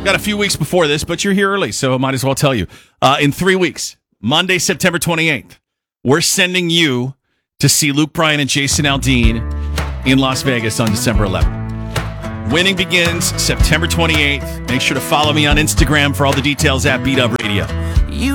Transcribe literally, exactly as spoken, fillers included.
Got a few weeks before this, but you're here early, so I might as well tell you. Uh, in three weeks, Monday, September twenty-eighth, we're sending you to see Luke Bryan and Jason Aldean in Las Vegas on December eleventh. Winning begins September twenty-eighth. Make sure to follow me on Instagram for all the details at B-Dub Radio.